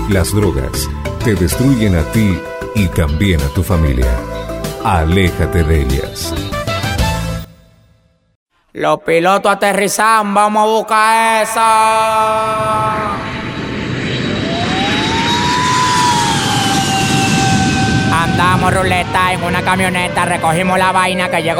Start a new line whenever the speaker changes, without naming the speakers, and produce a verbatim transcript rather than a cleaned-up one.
Las drogas te destruyen a ti y también a tu familia. Aléjate de ellas.
Los pilotos aterrizan, vamos a buscar esa. Andamos ruleta en una camioneta, recogimos la vaina que llegó.